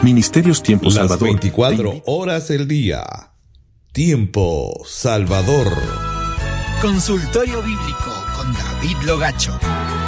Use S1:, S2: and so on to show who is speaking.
S1: Ministerios Tiempo
S2: Las
S1: Salvador.
S2: 24 horas del día. Tiempo Salvador.
S3: Consultorio Bíblico con David Logacho.